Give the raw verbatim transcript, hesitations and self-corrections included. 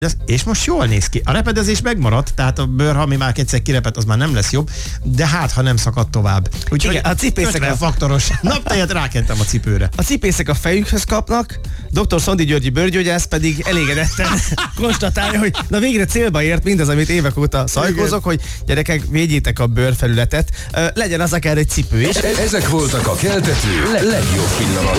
És most jól néz ki. A repedezés megmaradt, tehát a bőr, ami már egyszer kirepet, az már nem lesz jobb, de hát, ha nem szakad tovább. Úgyhogy a cipészek a faktoros naptejet rákentem a cipőre. A cipészek a fejükhöz kapnak, doktor Szondi Györgyi bőrgyógyász pedig elégedetten konstatálja, hogy na végre célba ért mindaz, amit évek óta szajkózok, hogy gyerekek, védjétek a bőrfelületet, legyen az akár egy cipő is. Ezek voltak a keltető legjobb pillanatok.